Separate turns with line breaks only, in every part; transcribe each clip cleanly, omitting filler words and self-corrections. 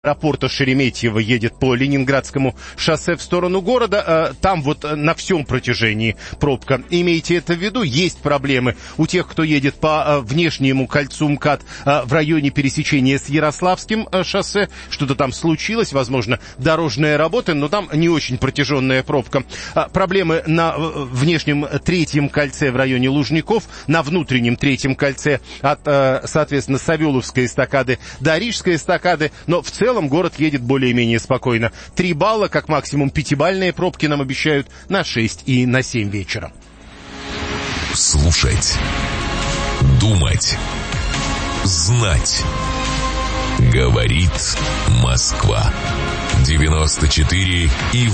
аэропорта Шереметьево едет по Ленинградскому шоссе в сторону города. Там вот на всем протяжении пробка. Имейте это в виду, есть проблемы у тех, кто едет по внешнему кольцу МКАД в районе пересечения с Ярославским шоссе. Что-то там случилось, возможно, дорожные работы, но там не очень протяженная пробка. Проблемы на внешнем третьем кольце в районе Лужников, на внутреннем третьем кольце от, соответственно, Савеловской эстакады до Рижской эстакады, но в целом город едет более-менее спокойно. 3 балла, как максимум 5-бальные пробки нам обещают на 6 и на 7 вечера.
Слушать, думать, знать. Говорит Москва. 94,8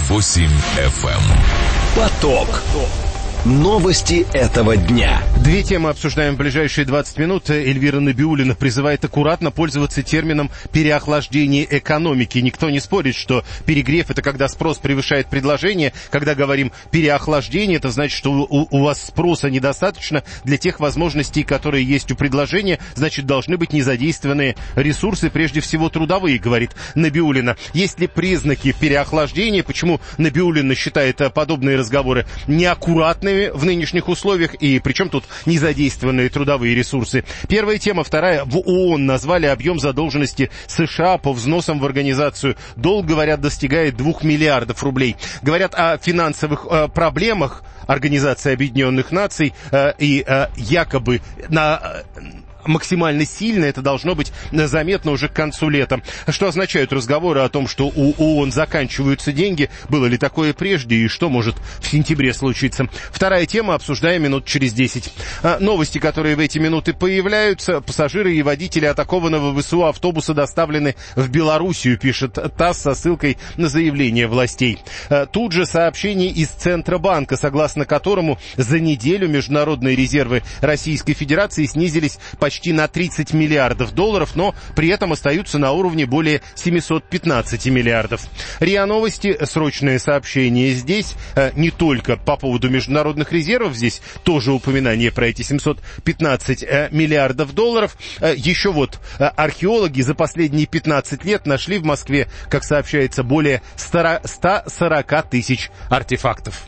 FM.
Поток. Новости этого дня.
Две темы обсуждаем в ближайшие 20 минут. Эльвира Набиуллина призывает аккуратно пользоваться термином «переохлаждение экономики». Никто не спорит, что перегрев — это когда спрос превышает предложение. Когда говорим «переохлаждение», это значит, что у вас спроса недостаточно для тех возможностей, которые есть у предложения. Значит, должны быть незадействованные ресурсы, прежде всего трудовые, говорит Набиуллина. Есть ли признаки переохлаждения? Почему Набиуллина считает подобные разговоры неаккуратными в нынешних условиях, и причем тут незадействованные трудовые ресурсы? Первая тема. Вторая. В ООН назвали объем задолженности США по взносам в организацию. Долг, говорят, достигает 2 миллиардов рублей. Говорят о финансовых проблемах Организации Объединенных Наций и якобы на... максимально сильно это должно быть заметно уже к концу лета. Что означают разговоры о том, что у ООН заканчиваются деньги? Было ли такое прежде и что может в сентябре случиться? Вторая тема, обсуждаем минут через 10. Новости, которые в эти минуты появляются. Пассажиры и водители атакованного ВСУ автобуса доставлены в Белоруссию, пишет ТАСС со ссылкой на заявление властей. Тут же сообщение из Центробанка, согласно которому за неделю международные резервы Российской Федерации снизились почти на 30 миллиардов долларов, но при этом остаются на уровне более 715 миллиардов. РИА Новости, срочное сообщение здесь, не только по поводу международных резервов, здесь тоже упоминание про эти 715 миллиардов долларов. Еще вот археологи за последние 15 лет нашли в Москве, как сообщается, более 140 тысяч артефактов.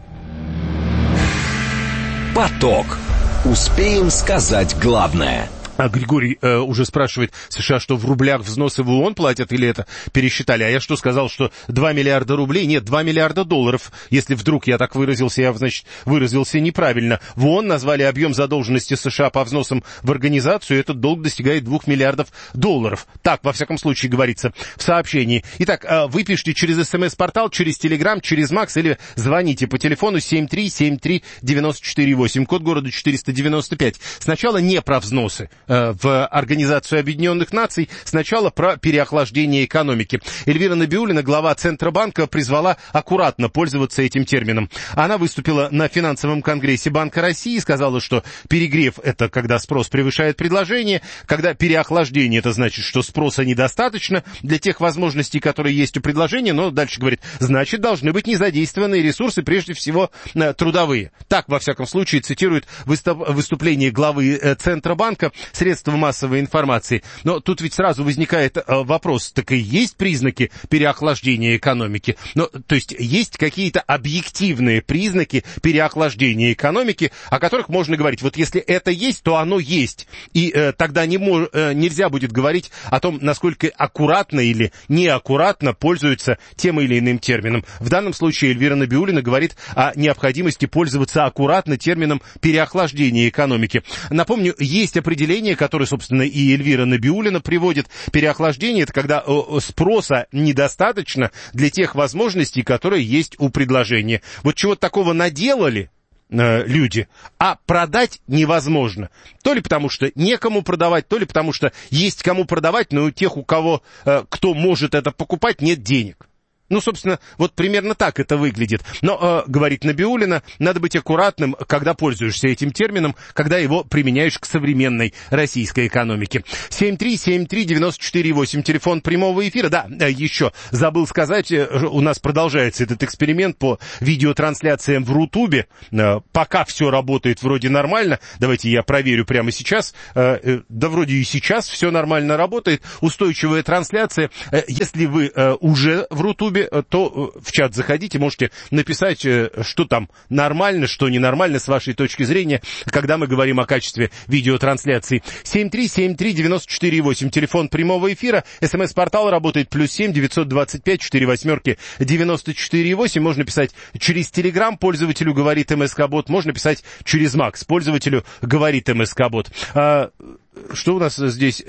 Поток. Успеем сказать главное.
Григорий уже спрашивает, США что, в рублях взносы в ООН платят или это пересчитали? А я что сказал, что 2 миллиарда рублей? Нет, 2 миллиарда долларов. Если вдруг я так выразился, я, значит, выразился неправильно. В ООН назвали объем задолженности США по взносам в организацию, и этот долг достигает 2 миллиардов долларов. Так, во всяком случае, говорится в сообщении. Итак, вы пишите через СМС-портал, через Телеграм, через Макс или звоните по телефону 7373948, код города 495. Сначала не про взносы в Организацию Объединенных Наций, сначала про переохлаждение экономики. Эльвира Набиуллина, глава Центробанка, призвала аккуратно пользоваться этим термином. Она выступила на финансовом конгрессе Банка России и сказала, что перегрев — это когда спрос превышает предложение, когда переохлаждение — это значит, что спроса недостаточно для тех возможностей, которые есть у предложения, но дальше говорит, значит, должны быть незадействованные ресурсы, прежде всего трудовые. Так, во всяком случае, цитирует выступление главы Центробанка средства массовой информации. Но тут ведь сразу возникает вопрос, так и есть признаки переохлаждения экономики? Ну, то есть есть какие-то объективные признаки переохлаждения экономики, о которых можно говорить. Вот если это есть, то оно есть. И тогда нельзя будет говорить о том, насколько аккуратно или неаккуратно пользуются тем или иным термином. В данном случае Эльвира Набиуллина говорит о необходимости пользоваться аккуратно термином переохлаждения экономики. Напомню, есть определение, которое, собственно, и Эльвира Набиуллина приводит. Переохлаждение — это когда спроса недостаточно для тех возможностей, которые есть у предложения. Вот чего-то такого наделали люди, а продать невозможно. То ли потому, что некому продавать, то ли потому, что есть кому продавать, но у тех, у кого, кто может это покупать, нет денег. Ну, собственно, вот примерно так это выглядит. Но, говорит Набиуллина, надо быть аккуратным, когда пользуешься этим термином, когда его применяешь к современной российской экономике. 7373948, телефон прямого эфира. Да, еще забыл сказать, у нас продолжается этот эксперимент по видеотрансляциям в Рутубе. Пока все работает вроде нормально. Давайте я проверю прямо сейчас. Да, вроде и сейчас все нормально работает. Устойчивая трансляция. Если вы уже в Рутубе, то в чат заходите, можете написать, что там нормально, что ненормально с вашей точки зрения, когда мы говорим о качестве видеотрансляции. 7373948, телефон прямого эфира, СМС-портал работает +7 925 48 94 8. Можно писать через Телеграм, пользователю говорит МСК-бот, можно писать через Макс, пользователю говорит МСК-бот. Что у нас здесь?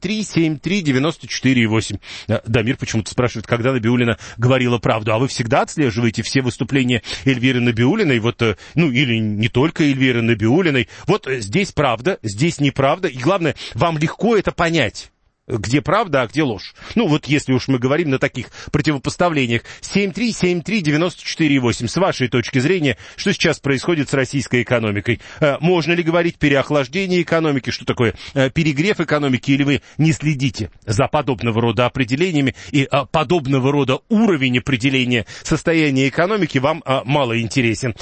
7373948. Дамир почему-то спрашивает, когда Набиуллина говорила правду. А вы всегда отслеживаете все выступления Эльвиры Набиуллиной? Вот, ну, или не только Эльвиры Набиуллиной. Вот здесь правда, здесь неправда. И главное, вам легко это понять. Где правда, а где ложь. Ну, вот если уж мы говорим на таких противопоставлениях. 7373948. С вашей точки зрения, что сейчас происходит с российской экономикой? Можно ли говорить переохлаждение экономики? Что такое перегрев экономики? Или вы не следите за подобного рода определениями и подобного рода уровень определения состояния экономики вам мало интересен?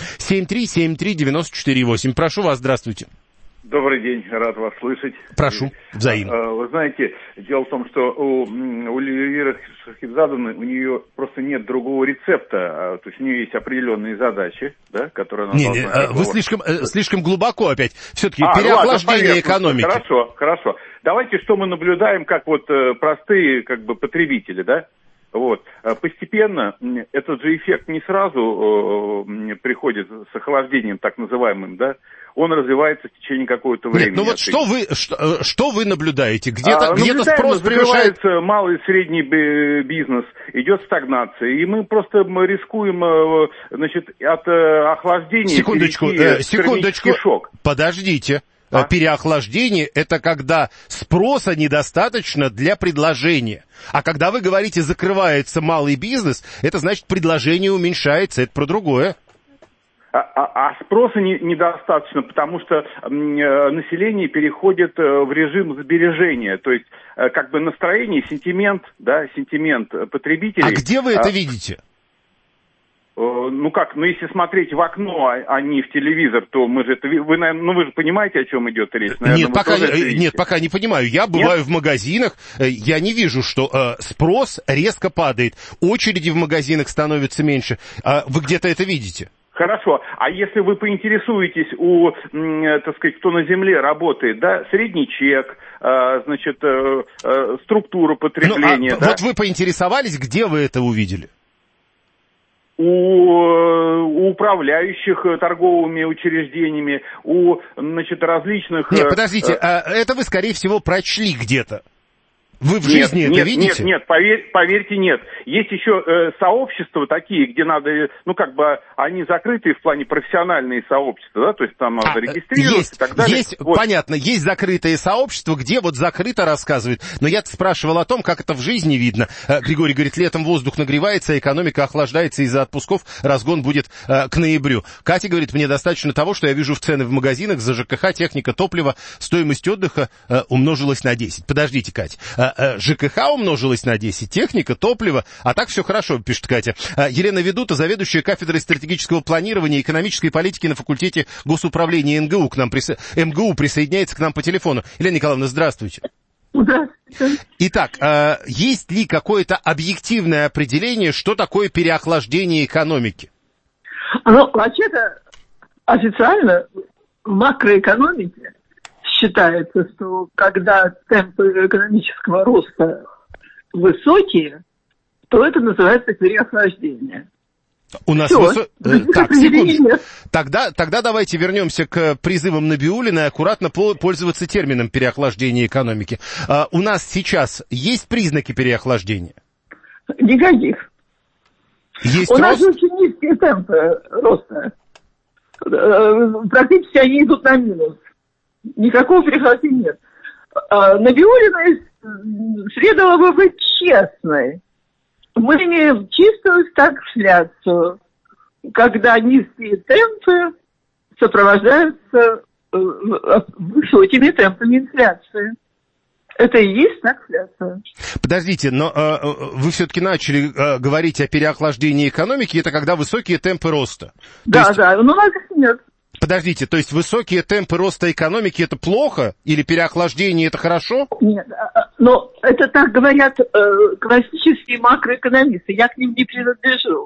7373948. Прошу вас, здравствуйте.
Добрый день, рад вас слышать.
Прошу, взаимно.
Вы знаете, дело в том, что у Эльвиры Шахибзадовны, у нее просто нет другого рецепта, то есть у нее есть определенные задачи, да, которые она должна...
Вы слишком глубоко опять, все-таки переохлаждение экономики.
Хорошо. Давайте, что мы наблюдаем, как вот простые, как бы, потребители, да? Вот. Постепенно этот же эффект не сразу приходит с охлаждением, так называемым, да? Он развивается в течение какого-то времени.
Нет, ну вот что вы наблюдаете? Где-то спрос превышает...
Малый и средний бизнес, идет стагнация, и мы просто рискуем, значит, от охлаждения...
Секундочку,
шок.
Подождите. Переохлаждение – это когда спроса недостаточно для предложения. А когда вы говорите «закрывается малый бизнес», это значит предложение уменьшается, это про другое.
А спроса недостаточно, потому что население переходит в режим сбережения. То есть, как бы настроение, сентимент потребителей.
А где вы это видите?
Если смотреть в окно, а не в телевизор, то мы же это... Вы же понимаете, о чем идет речь? Наверное,
нет, пока не понимаю. Я бываю в магазинах, я не вижу, что спрос резко падает. Очереди в магазинах становятся меньше. Вы где-то это видите?
Хорошо. А если вы поинтересуетесь кто на земле работает, да, средний чек, структура потребления, да?
Вот вы поинтересовались, где вы это увидели?
У управляющих торговыми учреждениями, у различных...
Нет, подождите, это вы, скорее всего, прочли где-то. Вы в жизни это видите?
Нет, поверьте, нет. Есть еще сообщества такие, где надо, они закрытые в плане профессиональные сообщества, да, то есть там надо регистрироваться и так далее.
Понятно, есть закрытые сообщества, где вот закрыто рассказывают. Но я спрашивал о том, как это в жизни видно. Григорий говорит, летом воздух нагревается, экономика охлаждается из-за отпусков, разгон будет к ноябрю. Катя говорит, мне достаточно того, что я вижу в цены в магазинах за ЖКХ, техника, топливо, стоимость отдыха умножилась на 10. Подождите, Катя. ЖКХ умножилось на 10, техника, топливо, а так все хорошо, пишет Катя. Елена Ведута, заведующая кафедрой стратегического планирования и экономической политики на факультете госуправления МГУ, МГУ присоединяется к нам по телефону. Елена Николаевна, здравствуйте.
Здравствуйте.
Итак, есть ли какое-то объективное определение, что такое переохлаждение экономики?
Вообще-то официально в макроэкономике считается, что когда темпы экономического роста высокие, то это называется переохлаждение.
У нас Так, секунду. Тогда давайте вернемся к призывам Набиуллиной аккуратно пользоваться термином переохлаждение экономики. У нас сейчас есть признаки переохлаждения?
Никаких.
Есть
У нас очень низкие темпы роста. Практически они идут на минус. Никакого переохлаждения нет. Набиуллиной следовало бы быть честной. Мы имеем чистую стагфляцию, когда низкие темпы сопровождаются высокими темпами инфляции. Это и есть стагфляция.
Подождите, но вы все-таки начали говорить о переохлаждении экономики, это когда высокие темпы роста.
Да, но у нас их нет.
Подождите, то есть высокие темпы роста экономики это плохо? Или переохлаждение это хорошо?
Нет, но это так говорят классические макроэкономисты. Я к ним не принадлежу.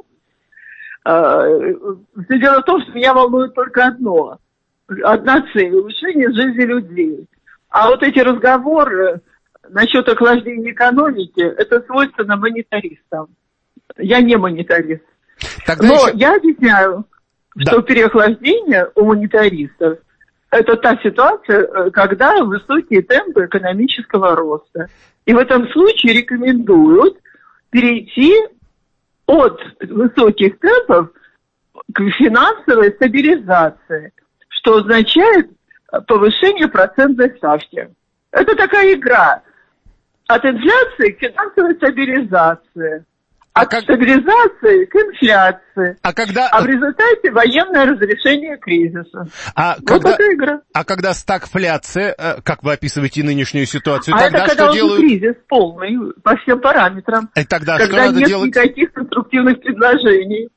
Все дело в том, что меня волнует только одно. Одна цель – улучшение жизни людей. А вот эти разговоры насчет охлаждения экономики, это свойственно монетаристам. Я не монетарист. Но я объясняю, что переохлаждение у монетаристов – это та ситуация, когда высокие темпы экономического роста. И в этом случае рекомендуют перейти от высоких темпов к финансовой стабилизации, что означает повышение процентной ставки. Это такая игра от инфляции к финансовой стабилизации, от стабилизации к инфляции, а в результате военное разрешение кризиса. Такая игра.
А когда стагфляция, как вы описываете нынешнюю ситуацию,
тогда это когда уже кризис полный по всем параметрам,
тогда
когда нет никаких конструктивных предложений.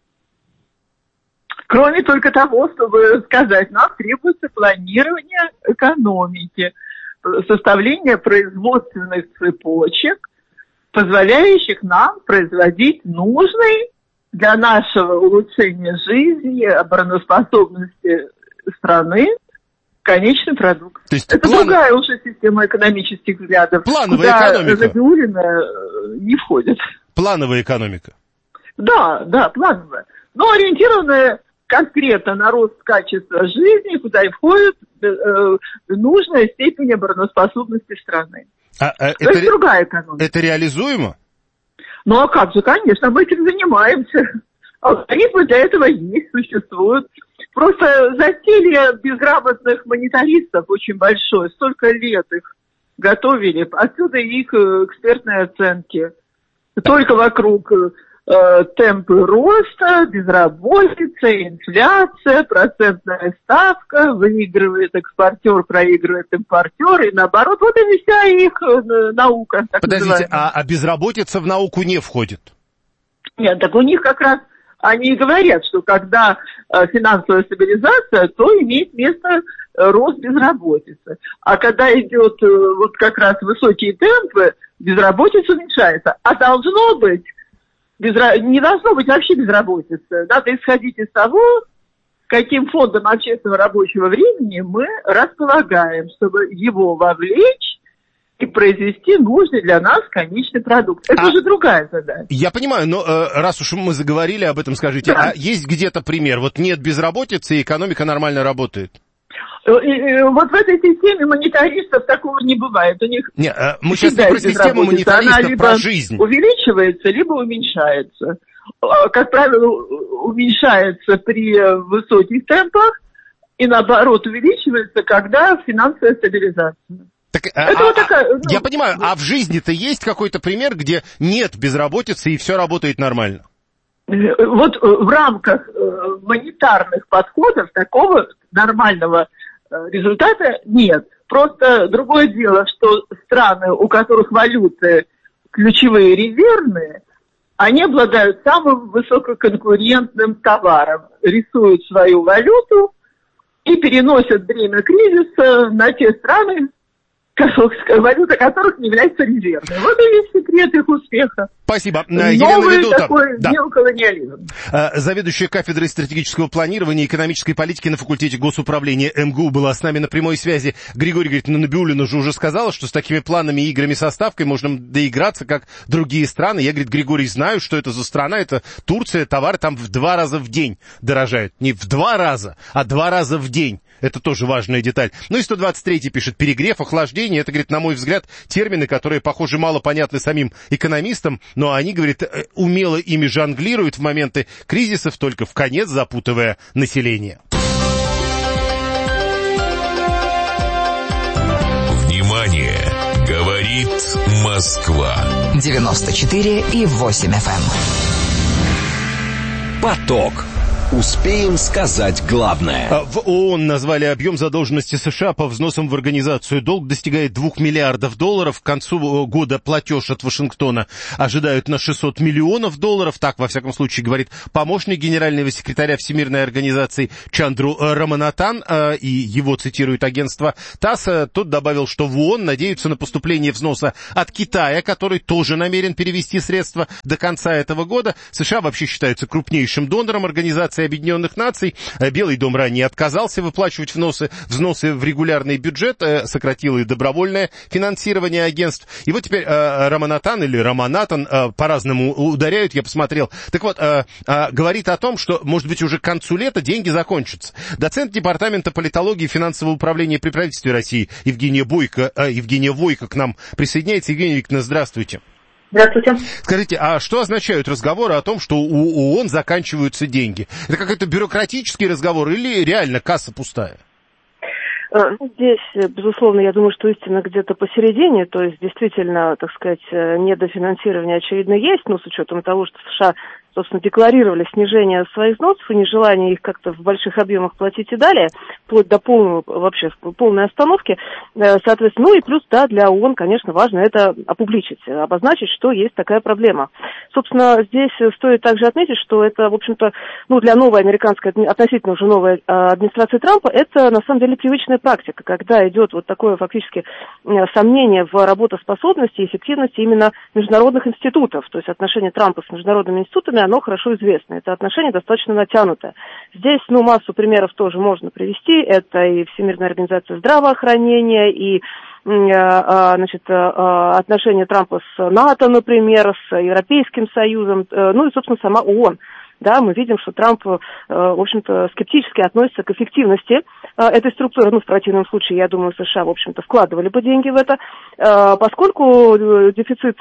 Кроме только того, чтобы сказать, нам требуется планирование экономики, составление производственных цепочек, позволяющих нам производить нужный для нашего улучшения жизни, обороноспособности страны конечный продукт.
То есть
это другая уже система экономических взглядов,
куда
Набиуллина не входит.
Плановая экономика.
Да, плановая. Но ориентированная конкретно на рост качества жизни, куда и входит нужная степень обороноспособности страны. Это другая экономика.
Это реализуемо?
Ну а как же, конечно, мы этим занимаемся. Алгоритмы для этого есть, существуют. Просто засилье безграмотных монетаристов очень большое. Столько лет их готовили. Отсюда их экспертные оценки. Только вокруг темпы роста, безработица, инфляция, процентная ставка, выигрывает экспортер, проигрывает импортер, и наоборот, вот и вся их наука.
Подождите, а безработица в науку не входит?
Нет, так у них как раз они и говорят, что когда финансовая стабилизация, то имеет место рост безработицы. А когда идет вот как раз высокие темпы, безработица уменьшается. А должно быть не должно быть вообще безработицы. Надо исходить из того, каким фондом общественного рабочего времени мы располагаем, чтобы его вовлечь и произвести нужный для нас конечный продукт. Это уже другая задача.
Я понимаю, но раз уж мы заговорили об этом, скажите, а есть где-то пример? Вот нет безработицы, и экономика нормально работает?
Вот в этой системе монетаристов такого не бывает. У них
мы сейчас не про систему монетаристов, про жизнь.
Она либо увеличивается, либо уменьшается. Как правило, уменьшается при высоких темпах и, наоборот, увеличивается, когда финансовая стабилизация.
Я понимаю, а в жизни-то есть какой-то пример, где нет безработицы и все работает нормально?
Вот в рамках монетарных подходов такого нормального результата нет. Просто другое дело, что страны, у которых валюты ключевые резервные, они обладают самым высококонкурентным товаром, рисуют свою валюту и переносят бремя кризиса на те страны, валюта которых не является резервной. Вот и весь секрет их успеха.
Спасибо.
Новый такой неоколониализм.
Заведующая кафедрой стратегического планирования и экономической политики на факультете госуправления МГУ была с нами на прямой связи. Григорий говорит, Набиуллина же уже сказала, что с такими планами и играми со ставкой можно доиграться, как другие страны. Я, говорит, Григорий, знаю, что это за страна. Это Турция, товары там в 2 раза в день дорожают. Не в 2 раза, а 2 раза в день. Это тоже важная деталь. Ну и 123-й пишет, перегрев, охлаждение, это, говорит, на мой взгляд, термины, которые, похоже, мало понятны самим экономистам, но они, говорит, умело ими жонглируют в моменты кризисов, только в конец запутывая население.
Внимание! Говорит Говорит Москва.
94,8 FM.
Поток. Успеем сказать главное.
В ООН назвали объем задолженности США по взносам в организацию. Долг достигает $2 миллиардов. К концу года платеж от Вашингтона ожидают на $600 миллионов. Так, во всяком случае, говорит помощник генерального секретаря Всемирной организации Чандру Раманатан. И его цитирует агентство ТАСС. Тот добавил, что в ООН надеются на поступление взноса от Китая, который тоже намерен перевести средства до конца этого года. США вообще считаются крупнейшим донором организации Объединенных Наций. Белый дом ранее отказался выплачивать взносы в регулярный бюджет, сократил и добровольное финансирование агентств. И вот теперь Раманатан или Раманатан, по-разному ударяют, я посмотрел. Так вот, говорит о том, что, может быть, уже к концу лета деньги закончатся. Доцент Департамента политологии и финансового управления при правительстве России Евгения Войко к нам присоединяется. Евгения Викторовна, здравствуйте.
Здравствуйте.
Скажите, а что означают разговоры о том, что у ООН заканчиваются деньги? Это какой-то бюрократический разговор или реально касса пустая?
Здесь, безусловно, я думаю, что истина где-то посередине, то есть действительно, так сказать, недофинансирование, очевидно, есть, но с учетом того, что США, собственно, декларировали снижение своих взносов и нежелание их как-то в больших объемах платить и далее, вплоть до полной остановки, соответственно, ну и плюс, да, для ООН, конечно, важно это опубличить, обозначить, что есть такая проблема. Собственно, здесь стоит также отметить, что это, в общем-то, для новой американской, относительно уже новой администрации Трампа, это, на самом деле, привычная практика, когда идет вот такое, фактически, сомнение в работоспособности и эффективности именно международных институтов, то есть отношения Трампа с международными институтами, оно хорошо известно. Это отношение достаточно натянутое. Здесь, массу примеров тоже можно привести. Это и Всемирная организация здравоохранения, и отношения Трампа с НАТО, например, с Европейским Союзом, и, собственно, сама ООН. Да, мы видим, что Трамп, в общем-то, скептически относится к эффективности этой структуры. В противном случае, я думаю, США, в общем-то, вкладывали бы деньги в это, поскольку дефицит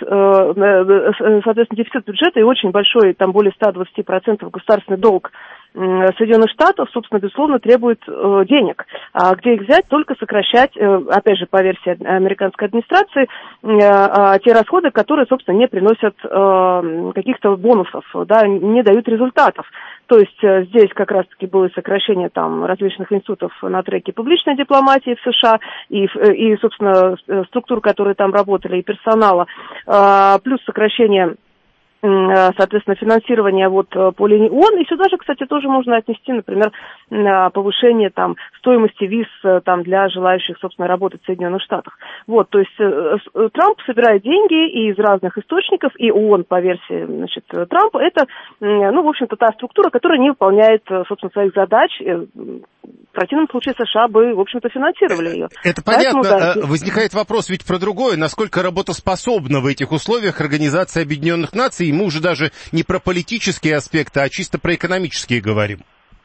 бюджета и очень большой, там более 120% государственный долг Соединенных Штатов, собственно, безусловно, требует денег. А где их взять? Только сокращать, опять же, по версии американской администрации, те расходы, которые, собственно, не приносят каких-то бонусов, да, не дают результатов. То есть здесь как раз-таки было сокращение там различных институтов на треке публичной дипломатии в США и собственно, структур, которые там работали, и персонала, плюс сокращение, соответственно, финансирование по линии ООН. И сюда же, кстати, тоже можно отнести, например, повышение там стоимости виз там для желающих, собственно, работать в Соединенных Штатах. То есть Трамп собирает деньги из разных источников, и ООН, по версии, Трампа, это, в общем-то, та структура, которая не выполняет, собственно, своих задач. В противном случае США бы, в общем-то, финансировали ее.
Это понятно. Поэтому, возникает вопрос ведь про другое. Насколько работоспособна в этих условиях Организация Объединенных Наций? И мы уже даже не про политические аспекты, а чисто про экономические говорим.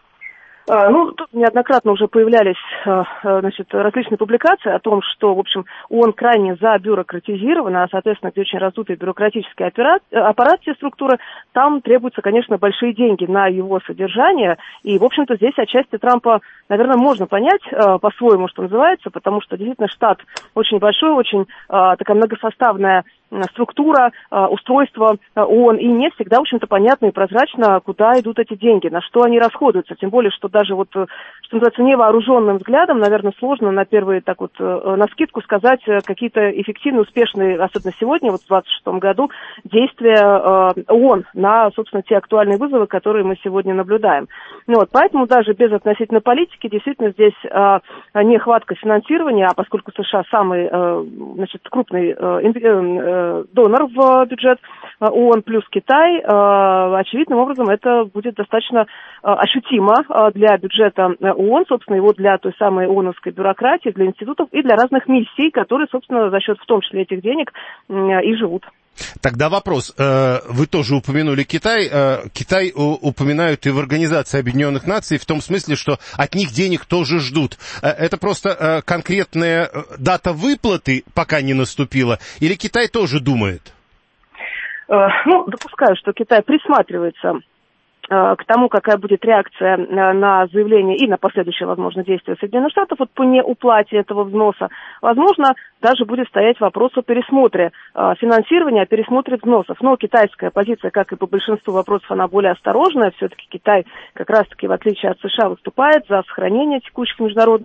Тут неоднократно уже появлялись, различные публикации о том, что, в общем, ООН крайне забюрократизирована, а, соответственно, где очень раздутый бюрократический аппарат, все структуры, там требуются, конечно, большие деньги на его содержание, и, в общем-то, здесь отчасти Трампа, наверное, можно понять по-своему, что называется, потому что, действительно, штат очень большой, очень такая многосоставная структура, устройство ООН, и не всегда, в общем-то, понятно и прозрачно, куда идут эти деньги, на что они расходуются, тем более, что даже что называется, невооруженным взглядом, наверное, сложно на первые, навскидку сказать какие-то эффективные, успешные, особенно сегодня, в 2026 году, действия ООН на, собственно, те актуальные вызовы, которые мы сегодня наблюдаем. Поэтому даже без относительно политики, действительно, здесь нехватка финансирования, а поскольку США самый, крупный донор в бюджет ООН плюс Китай, очевидным образом это будет достаточно ощутимо для бюджета ООН, собственно, его для той самой ООНовской бюрократии, для институтов и для разных миссий, которые, собственно, за счет в том числе этих денег и живут.
Тогда вопрос. Вы тоже упомянули Китай. Китай упоминают и в Организации Объединенных Наций в том смысле, что от них денег тоже ждут. Это просто конкретная дата выплаты пока не наступила? Или Китай тоже думает?
Допускаю, что Китай присматривается к тому, какая будет реакция на заявление и на последующее, возможно, действие Соединенных Штатов вот по неуплате этого взноса, возможно, даже будет стоять вопрос о пересмотре финансирования, о пересмотре взносов. Но китайская позиция, как и по большинству вопросов, она более осторожная. Все-таки Китай, как раз-таки, в отличие от США, выступает за сохранение текущей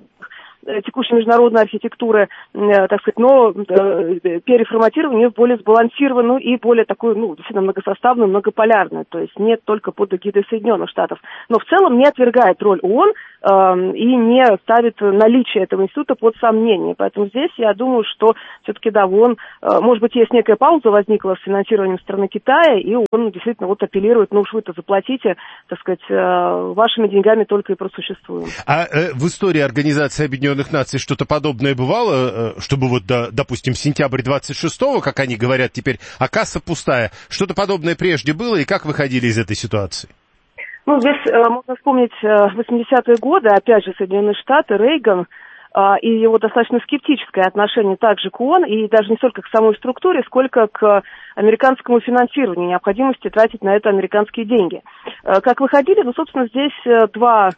международной архитектуры, так сказать, но переформатирование более сбалансированную и более такую, действительно многосоставную, многополярную, то есть не только под эгидой Соединенных Штатов. Но в целом не отвергает роль ООН и не ставит наличие этого института под сомнение. Поэтому здесь я думаю, что все-таки, да, в ООН, может быть, есть некая пауза возникла с финансированием страны Китая, и ООН действительно вот апеллирует, уж вы-то заплатите, так сказать, вашими деньгами только и просуществуем.
А в истории Организации Объединенных Наций что-то подобное бывало, чтобы вот, допустим, сентябрь 26-го, как они говорят теперь, а касса пустая. Что-то подобное прежде было, и как выходили из этой ситуации?
Здесь можно вспомнить 80-е годы, опять же, Соединенные Штаты, Рейган, и его достаточно скептическое отношение также к ООН, и даже не столько к самой структуре, сколько к американскому финансированию, необходимости тратить на это американские деньги. Как выходили, собственно, здесь два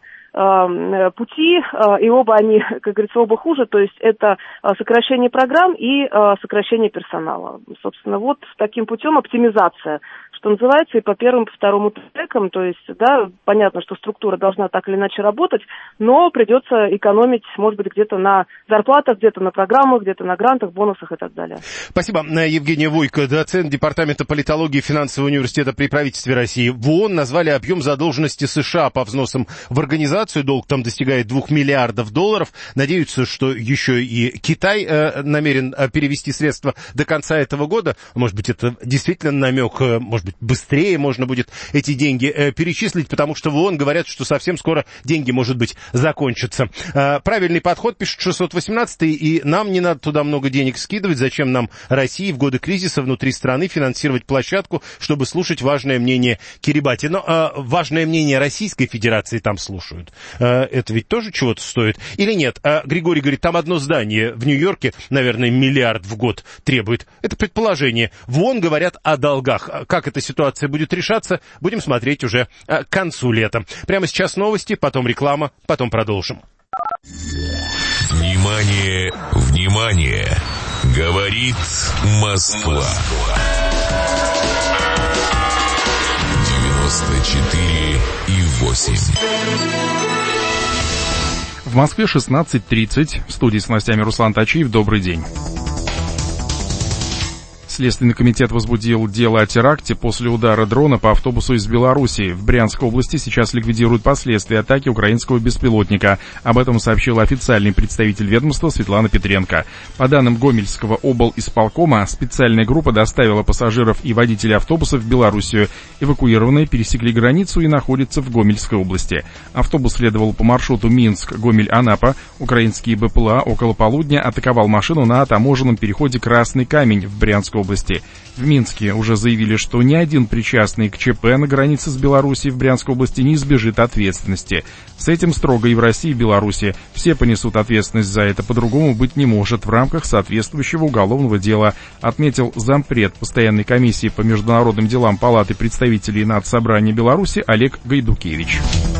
пути, и оба они, как говорится, оба хуже, то есть это сокращение программ и сокращение персонала. Собственно, вот таким путем оптимизация, что называется, и по первым, по второму трекам, то есть, да, понятно, что структура должна так или иначе работать, но придется экономить, может быть, где-то на зарплатах, где-то на программах, где-то на грантах, бонусах и так далее.
Спасибо. Евгения Вуйко, доцент Департамента политологии и финансового университета при правительстве России. В ООН назвали объем задолженности США по взносам в организацию. Долг там достигает $2 миллиардов. Надеются, что еще и Китай намерен перевести средства до конца этого года. Может быть, это действительно намек, может быть, быстрее можно будет эти деньги перечислить, потому что в ООН говорят, что совсем скоро деньги, может быть, закончатся. Правильный подход, пишет 618-й, и нам не надо туда много денег скидывать. Зачем нам, России, в годы кризиса внутри страны финансировать площадку, чтобы слушать важное мнение Кирибати? Но важное мнение Российской Федерации там слушают. Это ведь тоже чего-то стоит? Или нет? Григорий говорит, там одно здание в Нью-Йорке, наверное, $1 миллиард в год требует. Это предположение. В ООН говорят о долгах. Как эта ситуация будет решаться, будем смотреть уже к концу лета. Прямо сейчас новости, потом реклама, потом продолжим.
Внимание, внимание! Говорит Москва. 94,8.
В Москве 16:30. В студии с новостями Руслан Тачиев. Добрый день. Следственный комитет возбудил дело о теракте после удара дрона по автобусу из Белоруссии. В Брянской области сейчас ликвидируют последствия атаки украинского беспилотника. Об этом сообщил официальный представитель ведомства Светлана Петренко. По данным Гомельского облисполкома, специальная группа доставила пассажиров и водителей автобуса в Белоруссию. Эвакуированные пересекли границу и находятся в Гомельской области. Автобус следовал по маршруту Минск-Гомель-Анапа. Украинский БПЛА около полудня атаковал машину на таможенном переходе Красный Камень в Брянской области. В Минске уже заявили, что ни один причастный к ЧП на границе с Белоруссией в Брянской области не избежит ответственности. С этим строго и в России, и в Беларуси. Все понесут ответственность за это, по-другому быть не может в рамках соответствующего уголовного дела, отметил зампред постоянной комиссии по международным делам Палаты представителей Надсобрания Беларуси Олег Гайдукевич.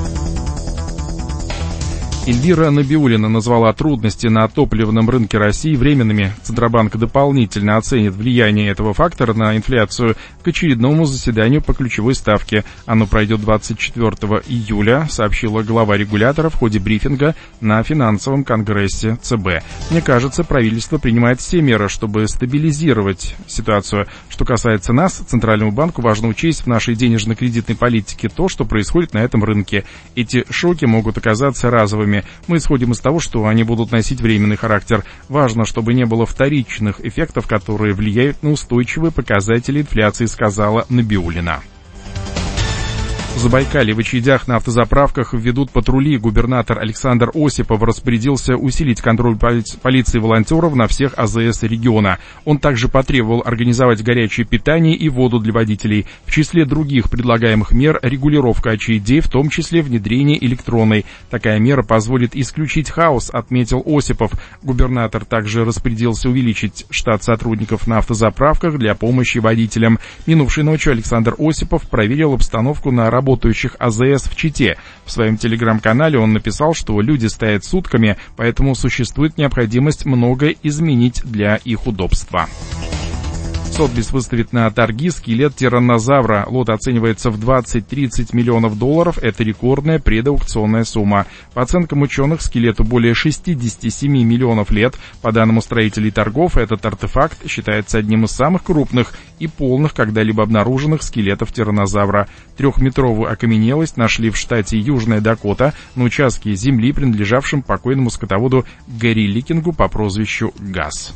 Эльвира Набиуллина назвала трудности на топливном рынке России временными. Центробанк дополнительно оценит влияние этого фактора на инфляцию к очередному заседанию по ключевой ставке. Оно пройдет 24 июля, сообщила глава регулятора в ходе брифинга на финансовом конгрессе ЦБ. Мне кажется, правительство принимает все меры, чтобы стабилизировать ситуацию. Что касается нас, Центральному банку важно учесть в нашей денежно-кредитной политике то, что происходит на этом рынке. Эти шоки могут оказаться разовыми. Мы исходим из того, что они будут носить временный характер. Важно, чтобы не было вторичных эффектов, которые влияют на устойчивые показатели инфляции, сказала Набиуллина. В Забайкалье в очередях на автозаправках ведут патрули. Губернатор Александр Осипов распорядился усилить контроль полиции и волонтеров на всех АЗС региона. Он также потребовал организовать горячее питание и воду для водителей. В числе других предлагаемых мер регулировка очередей, в том числе внедрение электронной. Такая мера позволит исключить хаос, отметил Осипов. Губернатор также распорядился увеличить штат сотрудников на автозаправках для помощи водителям. Минувшей ночью Александр Осипов проверил обстановку на работающих АЗС в Чите. В своем телеграм-канале он написал, что люди стоят сутками, поэтому существует необходимость многое изменить для их удобства. Сотбис выставит на торги скелет тираннозавра. Лот оценивается в 20-30 миллионов долларов. Это рекордная предаукционная сумма. По оценкам ученых, скелету более 67 миллионов лет. По данным устроителей торгов, этот артефакт считается одним из самых крупных и полных когда-либо обнаруженных скелетов тираннозавра. 3-метровую окаменелость нашли в штате Южная Дакота на участке земли, принадлежавшем покойному скотоводу Гэри Ликингу по прозвищу Газ.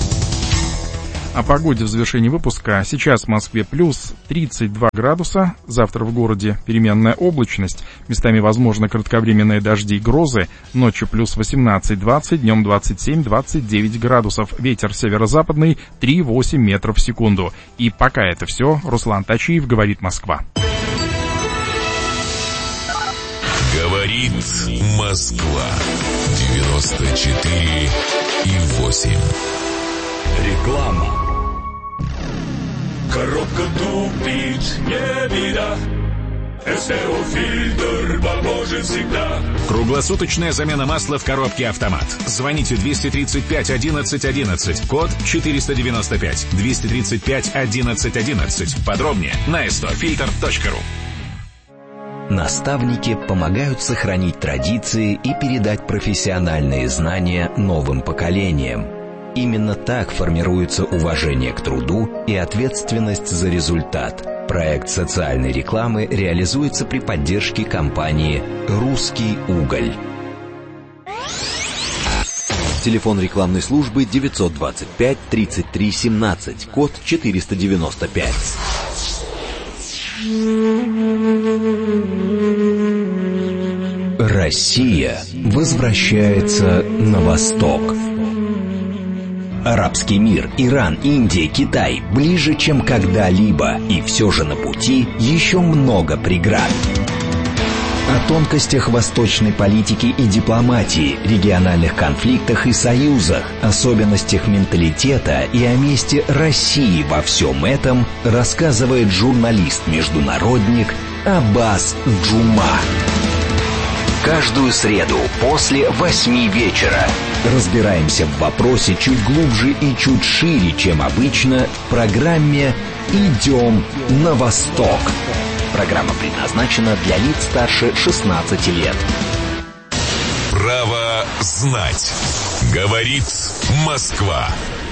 О погоде в завершении выпуска. Сейчас в Москве плюс 32 градуса, завтра в городе переменная облачность, местами возможны кратковременные дожди и грозы, ночью плюс 18-20, днем 27-29 градусов, ветер северо-западный 3,8 метров в секунду. И пока это все, Руслан Тачиев, «Говорит Москва».
Говорит Москва. 94,8.
Реклама.
Коробка тупит, не беда. СТО фильтр поможет всегда.
Круглосуточная замена масла в коробке «Автомат». Звоните 235 11 11, код 495, 235 11 11. Подробнее на stofilter.ru.
Наставники помогают сохранить традиции и передать профессиональные знания новым поколениям. Именно так формируется уважение к труду и ответственность за результат. Проект социальной рекламы реализуется при поддержке компании «Русский уголь». Телефон рекламной службы 925 33 17, код 495. Россия возвращается на восток. Арабский мир, Иран, Индия, Китай ближе, чем когда-либо, и все же на пути еще много преград. О тонкостях восточной политики и дипломатии, региональных конфликтах и союзах, особенностях менталитета и о месте России во всем этом рассказывает журналист-международник Аббас Джума. Каждую среду после 8 вечера разбираемся в вопросе чуть глубже и чуть шире, чем обычно, в программе «Идем на восток». Программа предназначена для лиц старше 16 лет.
Право знать. Говорит Москва.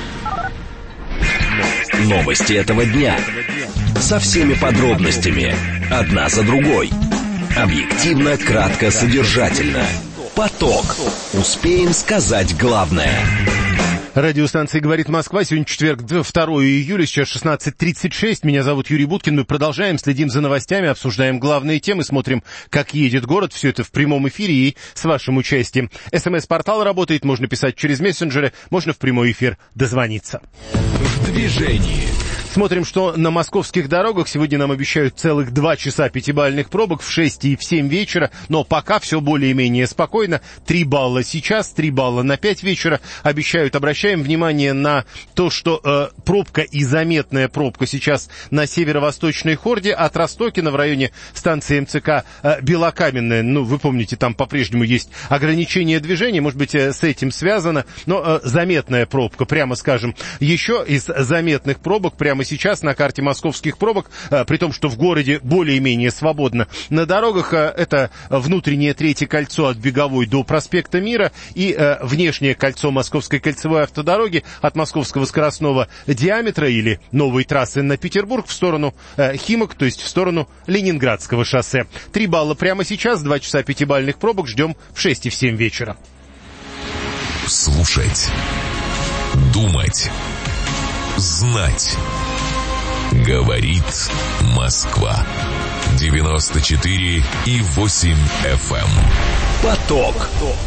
Новости этого дня. Со всеми подробностями. Одна за другой. Объективно, кратко, содержательно. Поток. Успеем сказать главное.
Радиостанция «Говорит Москва». Сегодня четверг, 2 июля, сейчас 16:36. Меня зовут Юрий Буткин. Мы продолжаем, следим за новостями, обсуждаем главные темы, смотрим, как едет город. Все это в прямом эфире и с вашим участием. СМС-портал работает, можно писать через мессенджеры, можно в прямой эфир дозвониться.
В движении.
Смотрим, что на московских дорогах. Сегодня нам обещают целых 2 часа пятибалльных пробок в 6 и в 7 вечера. Но пока все более-менее спокойно. 3 балла сейчас, 3 балла на 5 вечера. Обещают. Обращаем внимание на то, что пробка и заметная пробка сейчас на северо-восточной Хорде от Ростокина в районе станции МЦК Белокаменная. Ну, вы помните, там по-прежнему есть ограничение движения. Может быть, с этим связано. Но заметная пробка, прямо скажем. Еще из заметных пробок прямо сейчас на карте московских пробок, при том, что в городе более-менее свободно на дорогах, это внутреннее третье кольцо от Беговой до проспекта Мира и внешнее кольцо Московской кольцевой автодороги от Московского скоростного диаметра или новой трассы на Петербург в сторону Химок, то есть в сторону Ленинградского шоссе. 3 балла прямо сейчас, 2 часа пятибалльных пробок ждем в 6 и в 7 вечера.
Слушать. Думать. Знать. Говорит Москва. 94,8 FM.
Поток.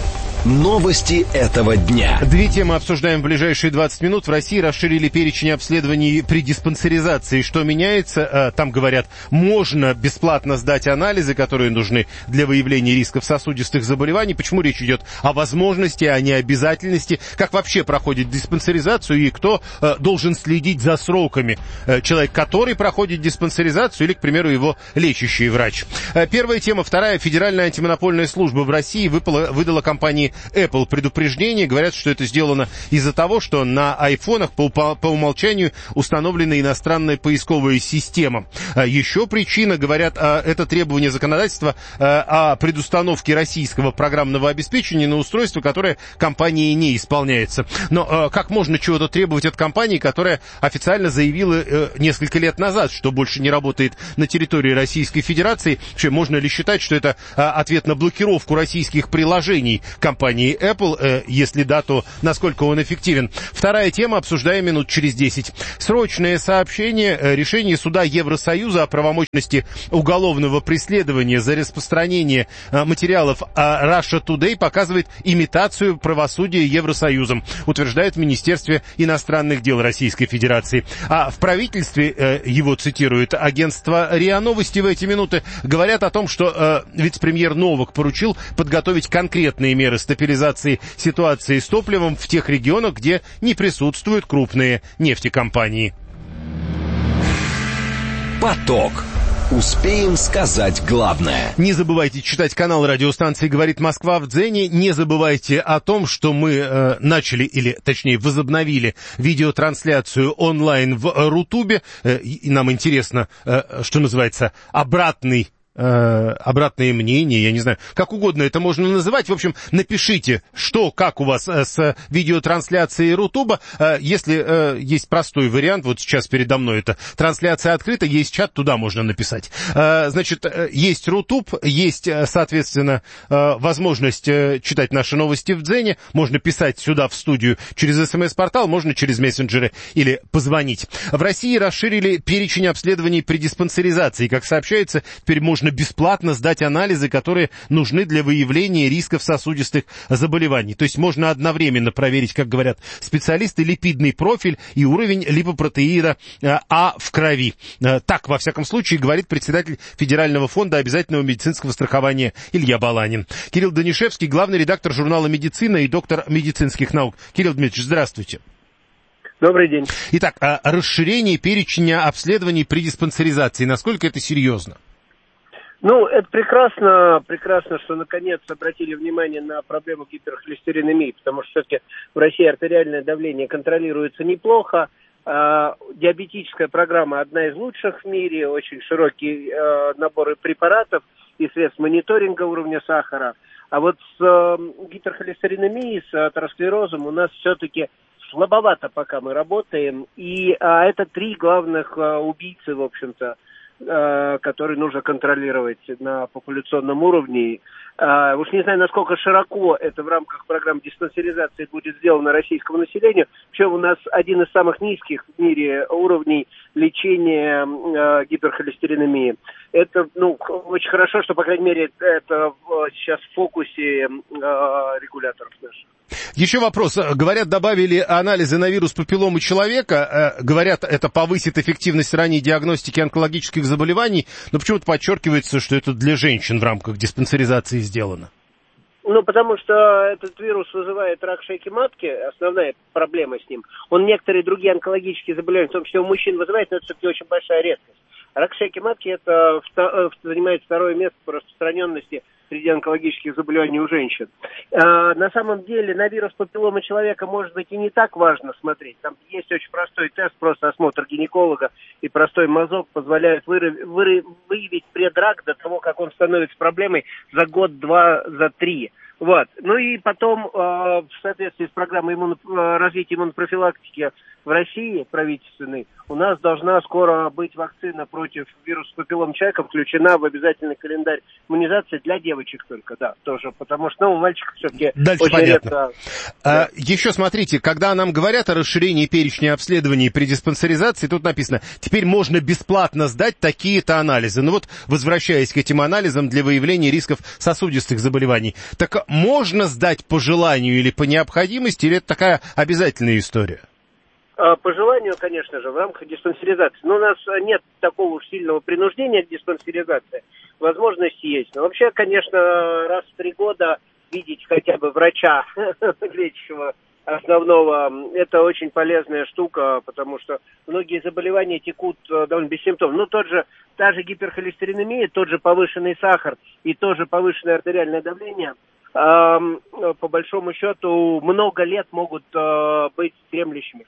Новости этого дня.
Две темы обсуждаем в ближайшие 20 минут. В России расширили перечень обследований при диспансеризации. Что меняется? Там говорят, можно бесплатно сдать анализы, которые нужны для выявления рисков сосудистых заболеваний. Почему речь идет о возможности, а не обязательности? Как вообще проходит диспансеризацию и кто должен следить за сроками? Человек, который проходит диспансеризацию или, к примеру, его лечащий врач? Первая тема. Вторая. Федеральная антимонопольная служба в России выдала компании Apple предупреждение. Говорят, что это сделано из-за того, что на айфонах по умолчанию установлена иностранная поисковая система. Еще причина, говорят, это требование законодательства о предустановке российского программного обеспечения на устройство, которое компанией не исполняется. Но как можно чего-то требовать от компании, которая официально заявила несколько лет назад, что больше не работает на территории Российской Федерации? Вообще, можно ли считать, что это ответ на блокировку российских приложений компании Apple? Если да, то насколько он эффективен? Вторая тема, обсуждаем минут через 10. Срочное сообщение. Решение суда Евросоюза о правомочности уголовного преследования за распространение материалов Russia Today показывает имитацию правосудия Евросоюзом, утверждает в Министерстве иностранных дел Российской Федерации. А в правительстве, его цитирует агентство РИА Новости в эти минуты, говорят о том, что вице-премьер Новак поручил подготовить конкретные меры стабилизации ситуации с топливом в тех регионах, где не присутствуют крупные нефтекомпании.
Поток. Успеем сказать главное.
Не забывайте читать канал радиостанции «Говорит Москва» в Дзене. Не забывайте о том, что мы начали, или точнее возобновили видеотрансляцию онлайн в Рутубе. И нам интересно, что называется, обратное мнение, я не знаю, как угодно это можно называть. В общем, напишите, что, как у вас с видеотрансляцией Рутуба. Если есть простой вариант, вот сейчас передо мной эта трансляция открыта, есть чат, туда можно написать. Значит, есть Рутуб, есть, соответственно, возможность читать наши новости в Дзене, можно писать сюда в студию через СМС-портал, можно через мессенджеры или позвонить. В России расширили перечень обследований при диспансеризации. Как сообщается, теперь можно бесплатно сдать анализы, которые нужны для выявления рисков сосудистых заболеваний. То есть можно одновременно проверить, как говорят специалисты, липидный профиль и уровень липопротеина А в крови. Так, во всяком случае, говорит председатель Федерального фонда обязательного медицинского страхования Илья Баланин. Кирилл Данишевский, главный редактор журнала «Медицина» и доктор медицинских наук. Кирилл Дмитриевич, здравствуйте.
Добрый день.
Итак, расширение перечня обследований при диспансеризации. Насколько это серьезно?
Ну, это прекрасно, что наконец обратили внимание на проблему гиперхолестеринемии, потому что все-таки в России артериальное давление контролируется неплохо. Диабетическая программа одна из лучших в мире, очень широкий набор препаратов и средств мониторинга уровня сахара. А вот с гиперхолестеринемией, с атеросклерозом у нас все-таки слабовато пока мы работаем. И это три главных убийцы, в общем-то, которые нужно контролировать на популяционном уровне. Уж не знаю, насколько широко это в рамках программы диспансеризации будет сделано российскому населению. Причем у нас один из самых низких в мире уровней лечения гиперхолестеринемии. Это, очень хорошо, что, по крайней мере, это сейчас в фокусе регуляторов наших.
Еще вопрос. Говорят, добавили анализы на вирус папилломы человека. Говорят, это повысит эффективность ранней диагностики онкологических заболеваний. Но почему-то подчеркивается, что это для женщин в рамках диспансеризации сделано.
Потому что этот вирус вызывает рак шейки матки, основная проблема с ним. Он некоторые другие онкологические заболевания, в том числе у мужчин, вызывает, но это все-таки очень большая редкость. Рак шейки матки это занимает второе место по распространенности среди онкологических заболеваний у женщин. На самом деле на вирус папилломы человека, может быть, и не так важно смотреть. Там есть очень простой тест, просто осмотр гинеколога и простой мазок позволяют выявить предрак до того, как он становится проблемой за год, два, за три. Вот. Ну и потом, в соответствии с программой развития иммунопрофилактики в России, правительственной, у нас должна скоро быть вакцина против вируса папиллом человека включена в обязательный календарь иммунизации для девочек только, да, тоже, потому что, у мальчиков все-таки
дальше
очень
понятно.
редко.
Да. Еще смотрите, когда нам говорят о расширении перечня обследований при диспансеризации, тут написано, теперь можно бесплатно сдать такие-то анализы. Ну вот, возвращаясь к этим анализам для выявления рисков сосудистых заболеваний, так можно сдать по желанию или по необходимости, или это такая обязательная история?
По желанию, конечно же, в рамках диспансеризации. Но у нас нет такого уж сильного принуждения к диспансеризации. Возможность есть. Но вообще, конечно, раз в 3 года видеть хотя бы врача, лечащего основного, это очень полезная штука, потому что многие заболевания текут довольно бессимптомно. Ну, та же гиперхолестеринемия, тот же повышенный сахар и тоже повышенное артериальное давление, по большому счету, много лет могут быть дремлющими.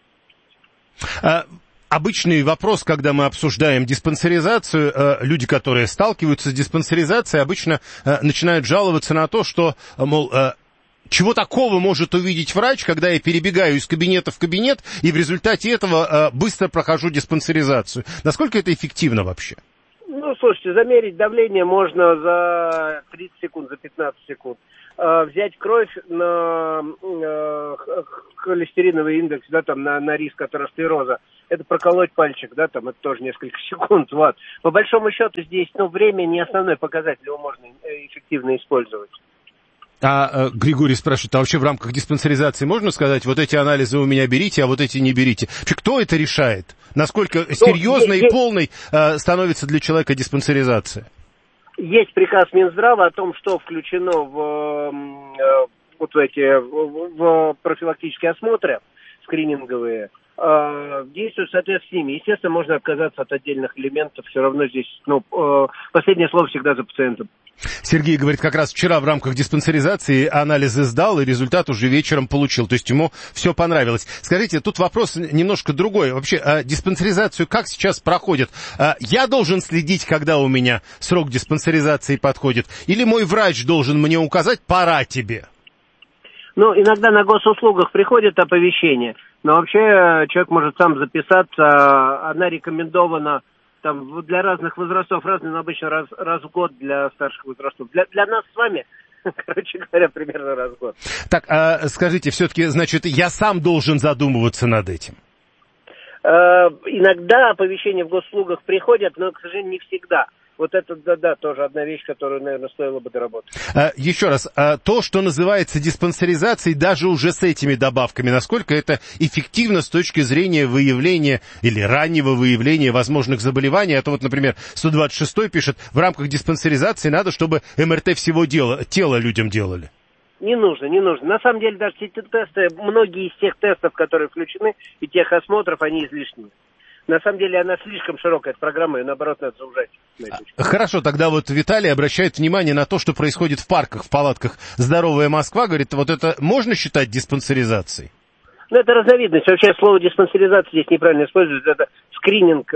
Обычный вопрос, когда мы обсуждаем диспансеризацию, люди, которые сталкиваются с диспансеризацией, обычно начинают жаловаться на то, что, мол, чего такого может увидеть врач, когда я перебегаю из кабинета в кабинет и в результате этого быстро прохожу диспансеризацию. Насколько это эффективно вообще?
Ну, слушайте, замерить давление можно за 30 секунд, за 15 секунд. Взять кровь на холестериновый индекс, да, там, на риск атеросклероза, это проколоть пальчик, да, там, это тоже несколько секунд, вот. По большому счету здесь, время не основной показатель, его можно эффективно использовать.
Григорий спрашивает, а вообще в рамках диспансеризации можно сказать, вот эти анализы у меня берите, а вот эти не берите? Вообще, кто это решает? Насколько серьезной и полной становится для человека диспансеризация?
Есть приказ Минздрава о том, что включено в профилактические осмотры скрининговые. Действуют, соответственно, с ними. Естественно, можно отказаться от отдельных элементов. Все равно здесь, последнее слово всегда за пациентом.
Сергей говорит, как раз вчера в рамках диспансеризации анализы сдал, и результат уже вечером получил. То есть ему все понравилось. Скажите, тут вопрос немножко другой. Вообще, диспансеризацию как сейчас проходит? Я должен следить, когда у меня срок диспансеризации подходит? Или мой врач должен мне указать, пора тебе?
Иногда на госуслугах приходит оповещение, но вообще человек может сам записаться. Она рекомендована там для разных возрастов, но обычно раз в год для старших возрастов. Для нас с вами, короче говоря, примерно раз в год.
Так, скажите, все-таки, значит, я сам должен задумываться над этим?
Иногда оповещения в госуслугах приходят, но, к сожалению, не всегда. Вот это, да, тоже одна вещь, которую, наверное, стоило бы доработать.
Еще раз, то, что называется диспансеризацией, даже уже с этими добавками, насколько это эффективно с точки зрения выявления или раннего выявления возможных заболеваний? А то вот, например, 126 пишет, в рамках диспансеризации надо, чтобы МРТ всего тела людям делали.
Не нужно. На самом деле, даже эти тесты, многие из тех тестов, которые включены, и тех осмотров, они излишни. На самом деле она слишком широкая, эта программа, и наоборот надо заужать.
Хорошо, тогда вот Виталий обращает внимание на то, что происходит в парках, в палатках. «Здоровая Москва», говорит, вот это можно считать диспансеризацией?
Это разновидность. Вообще слово диспансеризация здесь неправильно используется. Это скрининг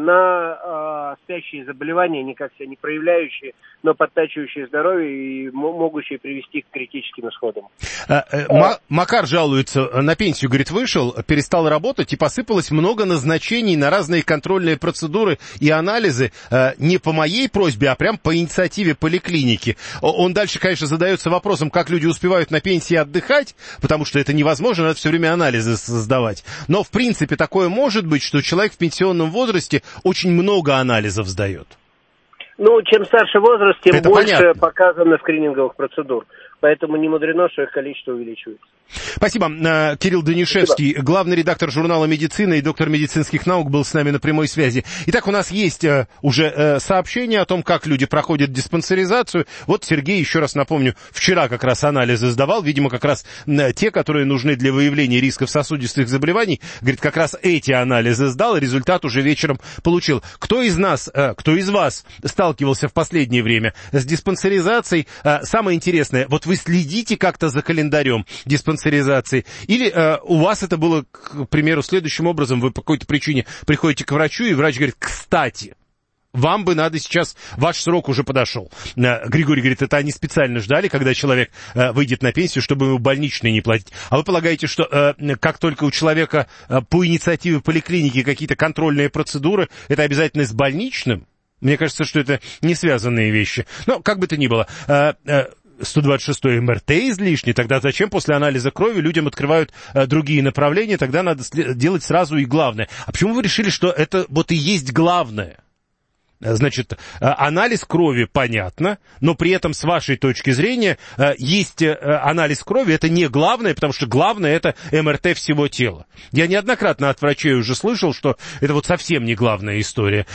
на спящие заболевания, никак себя не проявляющие, но подтачивающие здоровье и могущие привести к критическим исходам.
Макар жалуется, на пенсию, говорит, вышел, перестал работать, и посыпалось много назначений на разные контрольные процедуры и анализы не по моей просьбе, а прям по инициативе поликлиники. Он дальше, конечно, задается вопросом, как люди успевают на пенсии отдыхать, потому что это невозможно, надо все время анализы сдавать. Но, в принципе, такое может быть, что человек в пенсионном возрасте очень много анализов сдает.
Чем старше возраст, тем
это
больше
понятно.
показано скрининговых процедур. Поэтому не мудрено, что их количество увеличивается.
Спасибо. Кирилл Данишевский,
Спасибо.
Главный редактор журнала «Медицина» и доктор медицинских наук, был с нами на прямой связи. Итак, у нас есть уже сообщение о том, как люди проходят диспансеризацию. Вот Сергей, еще раз напомню, вчера как раз анализы сдавал, видимо, как раз те, которые нужны для выявления рисков сосудистых заболеваний. Говорит, как раз эти анализы сдал, и результат уже вечером получил. Кто из вас сталкивался в последнее время с диспансеризацией? Самое интересное, вот вы следите как-то за календарем диспансеризации, или у вас это было, к примеру, следующим образом, вы по какой-то причине приходите к врачу, и врач говорит, кстати, вам бы надо сейчас, ваш срок уже подошел. Григорий говорит, это они специально ждали, когда человек выйдет на пенсию, чтобы ему больничные не платить. А вы полагаете, что как только у человека по инициативе поликлиники какие-то контрольные процедуры, это обязательно с больничным? Мне кажется, что это не связанные вещи. Но как бы то ни было... 126 МРТ излишне, тогда зачем после анализа крови людям открывают другие направления, тогда надо делать сразу и главное. А почему вы решили, что это вот и есть главное? Значит, анализ крови понятно, но при этом, с вашей точки зрения, есть анализ крови, это не главное, потому что главное это МРТ всего тела. Я неоднократно от врачей уже слышал, что это вот совсем не главная история.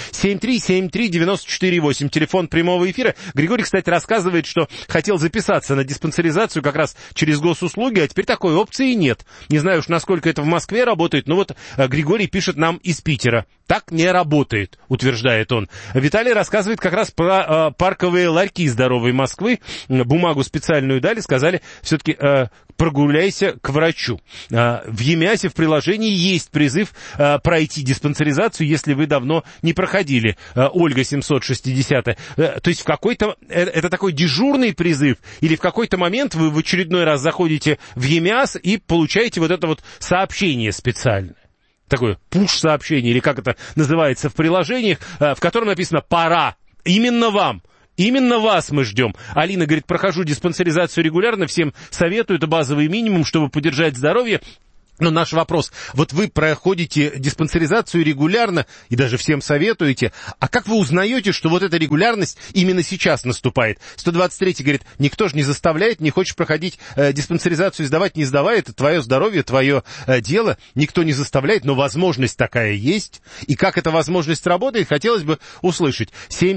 7373948, телефон прямого эфира. Григорий, кстати, рассказывает, что хотел записаться на диспансеризацию как раз через госуслуги, а теперь такой опции нет. Не знаю уж, насколько это в Москве работает, но вот Григорий пишет нам из Питера. Так не работает, утверждает он. Виталий рассказывает как раз про парковые ларьки здоровой Москвы. Бумагу специальную дали, сказали, все-таки прогуляйся к врачу. В ЕМИАСе в приложении есть призыв пройти диспансеризацию, если вы давно не проходили. Ольга 760. То есть в какой-то... Это такой дежурный призыв? Или в какой-то момент вы в очередной раз заходите в ЕМИАС и получаете вот это вот сообщение специальное? Такое пуш-сообщение, или как это называется в приложениях, в котором написано «пора». Именно вам. Именно вас мы ждем. Алина говорит, прохожу диспансеризацию регулярно, всем советую, это базовый минимум, чтобы поддержать здоровье. Но наш вопрос, вот вы проходите диспансеризацию регулярно и даже всем советуете, а как вы узнаете, что вот эта регулярность именно сейчас наступает? 123 говорит, никто же не заставляет, не хочешь проходить диспансеризацию, сдавать, не сдавай, это твое здоровье, твое дело, никто не заставляет, но возможность такая есть. И как эта возможность работает, хотелось бы услышать.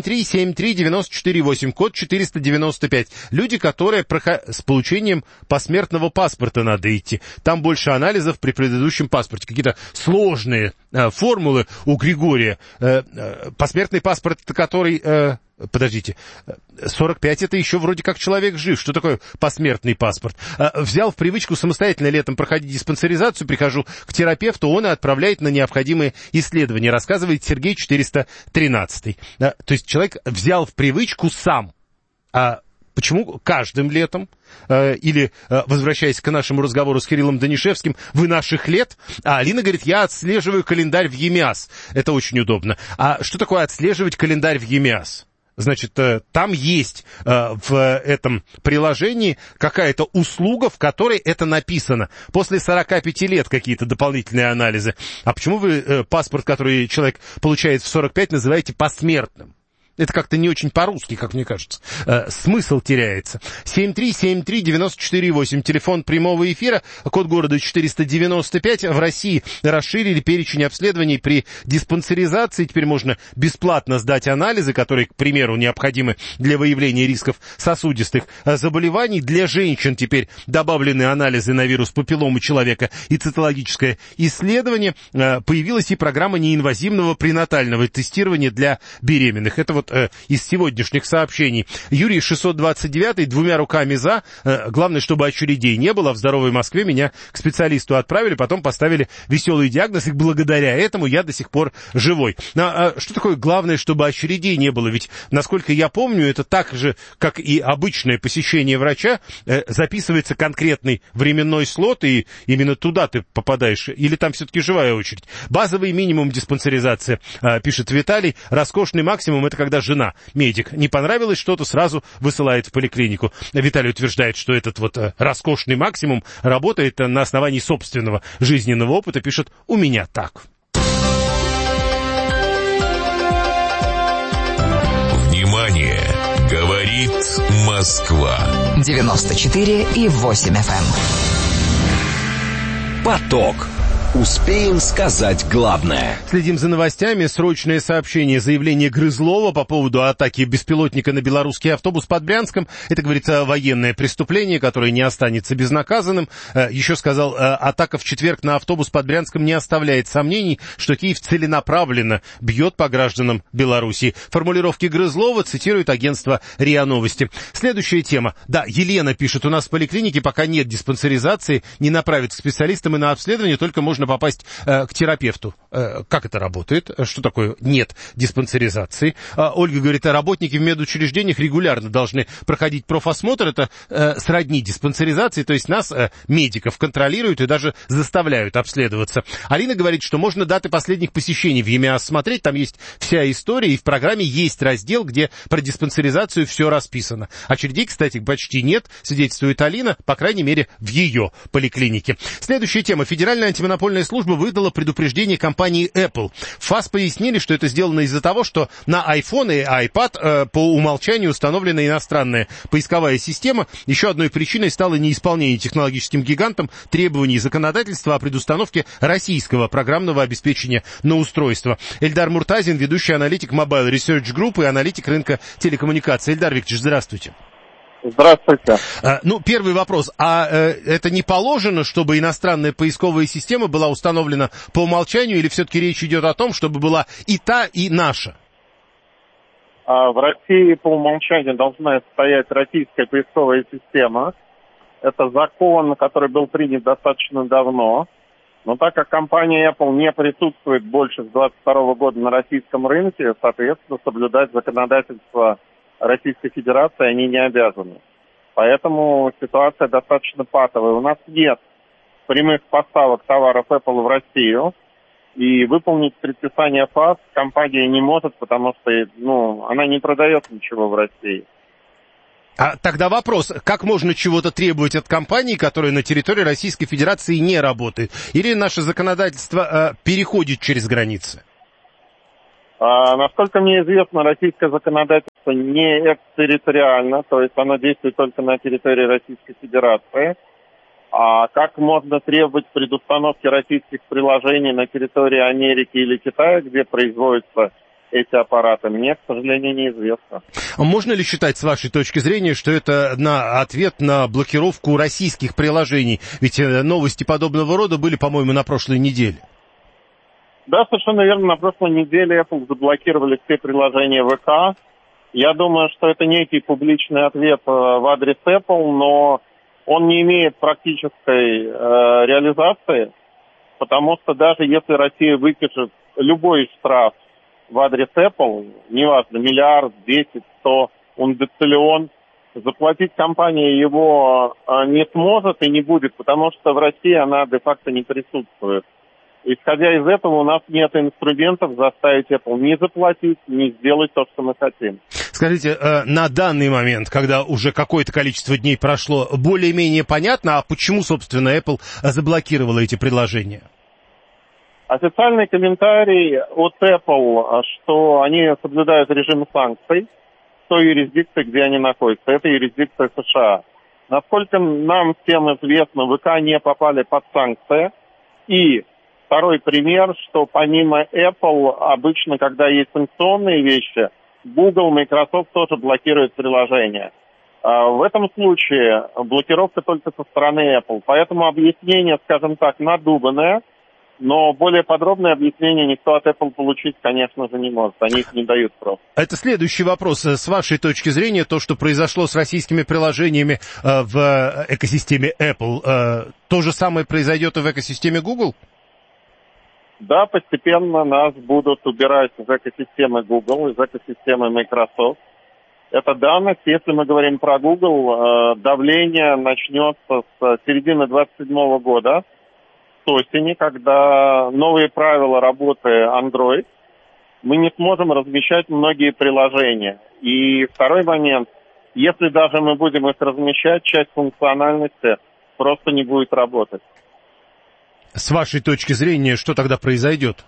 7373948, код 495. Люди, которые с получением посмертного паспорта надо идти. Там больше анализов при предыдущем паспорте. Какие-то сложные формулы у Григория. Посмертный паспорт, который... Подождите, 45 это еще вроде как человек жив. Что такое посмертный паспорт? Взял в привычку самостоятельно летом проходить диспансеризацию, прихожу к терапевту, он и отправляет на необходимые исследования, рассказывает Сергей 413. То есть человек взял в привычку сам. Почему каждым летом, или, возвращаясь к нашему разговору с Кириллом Данишевским, вы наших лет, а Алина говорит, я отслеживаю календарь в ЕМИАС. Это очень удобно. А что такое отслеживать календарь в ЕМИАС? Значит, там есть в этом приложении какая-то услуга, в которой это написано. После 45 лет какие-то дополнительные анализы. А почему вы паспорт, который человек получает в 45, называете посмертным? Это как-то не очень по-русски, как мне кажется. Смысл теряется. 7373948, телефон прямого эфира, код города 495. В России расширили перечень обследований при диспансеризации. Теперь можно бесплатно сдать анализы, которые, к примеру, необходимы для выявления рисков сосудистых заболеваний. Для женщин теперь добавлены анализы на вирус папилломы человека и цитологическое исследование. Появилась и программа неинвазивного пренатального тестирования для беременных. Это вот из сегодняшних сообщений. Юрий 629, двумя руками за. Главное, чтобы очередей не было. В здоровой Москве меня к специалисту отправили, потом поставили веселый диагноз, и благодаря этому я до сих пор живой. Что такое главное, чтобы очередей не было? Ведь, насколько я помню, это так же, как и обычное посещение врача, записывается конкретный временной слот, и именно туда ты попадаешь. Или там все-таки живая очередь? Базовый минимум диспансеризация, пишет Виталий. Роскошный максимум — это когда жена, медик, не понравилось что-то, сразу высылает в поликлинику. Виталий утверждает, что этот вот роскошный максимум работает на основании собственного жизненного опыта, пишет, у меня так.
Внимание! Говорит Москва.
94,8 FM. Поток. Успеем сказать главное.
Следим за новостями. Срочное сообщение. Заявление Грызлова по поводу атаки беспилотника на белорусский автобус под Брянском. Это, говорится, военное преступление, которое не останется безнаказанным. Еще сказал, атака в четверг на автобус под Брянском не оставляет сомнений, что Киев целенаправленно бьет по гражданам Белоруссии. Формулировки Грызлова цитирует агентство РИА Новости. Следующая тема. Да, Елена пишет, у нас в поликлинике пока нет диспансеризации, не направят к специалистам и на обследование, только можно попасть к терапевту. Как это работает? Что такое нет диспансеризации? Ольга говорит, работники в медучреждениях регулярно должны проходить профосмотр. Это сродни диспансеризации, то есть нас, медиков, контролируют и даже заставляют обследоваться. Алина говорит, что можно даты последних посещений в ЕМИАС смотреть, там есть вся история, и в программе есть раздел, где про диспансеризацию все расписано. Очередей, кстати, почти нет, свидетельствует Алина, по крайней мере, в ее поликлинике. Следующая тема. Федеральная антимонопольная антимонопольная служба выдала предупреждение компании Apple. ФАС пояснили, что это сделано из-за того, что на iPhone и iPad по умолчанию установлена иностранная поисковая система. Еще одной причиной стало неисполнение технологическим гигантам требований законодательства о предустановке российского программного обеспечения на устройство. Эльдар Муртазин, ведущий аналитик Mobile Research Group и аналитик рынка телекоммуникаций. Эльдар Викторович, здравствуйте.
Здравствуйте.
Первый вопрос. Это не положено, чтобы иностранная поисковая система была установлена по умолчанию, или все-таки речь идет о том, чтобы была и та, и наша?
В России по умолчанию должна стоять российская поисковая система. Это закон, который был принят достаточно давно. Но так как компания Apple не присутствует больше с 2022 года на российском рынке, соответственно, соблюдать законодательство Российской Федерации они не обязаны. Поэтому ситуация достаточно патовая. У нас нет прямых поставок товаров Apple в Россию, и выполнить предписание ФАС компания не может, потому что она не продает ничего в России.
Тогда вопрос, как можно чего-то требовать от компании, которая на территории Российской Федерации не работает? Или наше законодательство переходит через границы?
Насколько мне известно, российское законодательство не экстерриториально, то есть оно действует только на территории Российской Федерации. А как можно требовать предустановки российских приложений на территории Америки или Китая, где производятся эти аппараты, мне, к сожалению, неизвестно.
Можно ли считать, с вашей точки зрения, что это ответ на блокировку российских приложений? Ведь новости подобного рода были, по-моему, на прошлой неделе.
Да, совершенно верно. На прошлой неделе Apple заблокировали все приложения ВК. Я думаю, что это некий публичный ответ в адрес Apple, но он не имеет практической реализации, потому что даже если Россия выпишет любой штраф в адрес Apple, неважно, миллиард, 10, 100, ундециллион, заплатить компания его не сможет и не будет, потому что в России она де-факто не присутствует. Исходя из этого, у нас нет инструментов заставить Apple не заплатить, не сделать то, что мы хотим.
Скажите, на данный момент, когда уже какое-то количество дней прошло, более-менее понятно, а почему, собственно, Apple заблокировала эти приложения?
Официальный комментарий от Apple, что они соблюдают режим санкций в той юрисдикции, где они находятся. Это юрисдикция США. Насколько нам всем известно, ВК не попали под санкции. И второй пример, что помимо Apple, обычно, когда есть санкционные вещи, Google, Microsoft тоже блокируют приложения. В этом случае блокировка только со стороны Apple. Поэтому объяснение, скажем так, надуманное, но более подробное объяснение никто от Apple получить, конечно же, не может. Они их не дают просто.
Это следующий вопрос. С вашей точки зрения, то, что произошло с российскими приложениями в экосистеме Apple, то же самое произойдет и в экосистеме Google?
Да, постепенно нас будут убирать из экосистемы Google, из экосистемы Microsoft. Это данность. Если мы говорим про Google, давление начнется с середины 2027 года, с осени, когда новые правила работы Android, мы не сможем размещать многие приложения. И второй момент, если даже мы будем их размещать, часть функциональности просто не будет работать.
С вашей точки зрения, что тогда произойдет?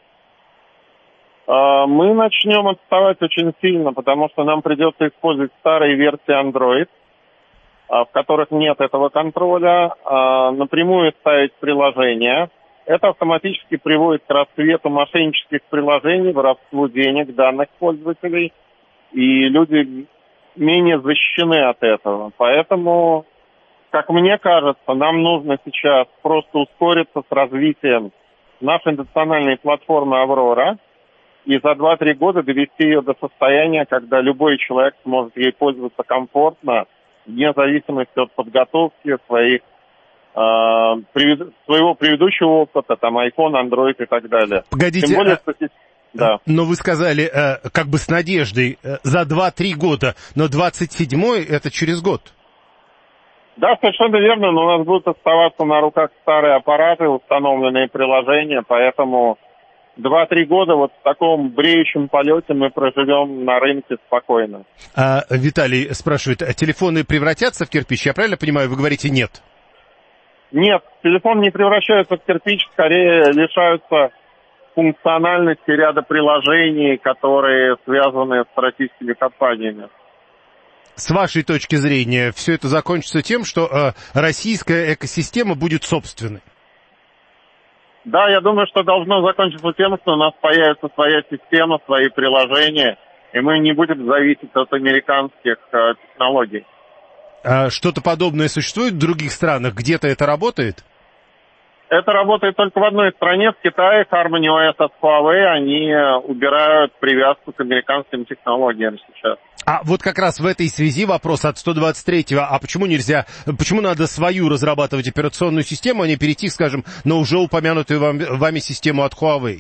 Мы начнем отставать очень сильно, потому что нам придется использовать старые версии Android, в которых нет этого контроля, напрямую ставить приложения. Это автоматически приводит к расцвету мошеннических приложений, воровству денег, данных пользователей, и люди менее защищены от этого. Поэтому, как мне кажется, нам нужно сейчас просто ускориться с развитием нашей национальной платформы «Аврора» и за 2-3 года довести ее до состояния, когда любой человек сможет ей пользоваться комфортно, вне зависимости от подготовки своего предыдущего опыта, там, iPhone, Android и так далее.
Погодите,
тем более, да.
Но вы сказали, как бы с надеждой, за 2-3 года, но 27-й это через год.
Да, совершенно верно, но у нас будут оставаться на руках старые аппараты, установленные приложения, поэтому 2-3 года вот в таком бреющем полете мы проживем на рынке спокойно.
Виталий спрашивает, телефоны превратятся в кирпич? Я правильно понимаю, вы говорите нет?
Нет, телефон не превращается в кирпич, скорее лишаются функциональности ряда приложений, которые связаны с российскими компаниями.
С вашей точки зрения, все это закончится тем, что российская экосистема будет собственной?
Да, я думаю, что должно закончиться тем, что у нас появится своя система, свои приложения, и мы не будем зависеть от американских технологий.
Что-то подобное существует в других странах? Где-то это работает?
Это работает только в одной стране, в Китае. Harmony OS от Huawei, они убирают привязку к американским технологиям сейчас.
А вот как раз в этой связи вопрос от 123-го. А почему надо свою разрабатывать операционную систему, а не перейти, скажем, на уже упомянутую вами систему от Huawei?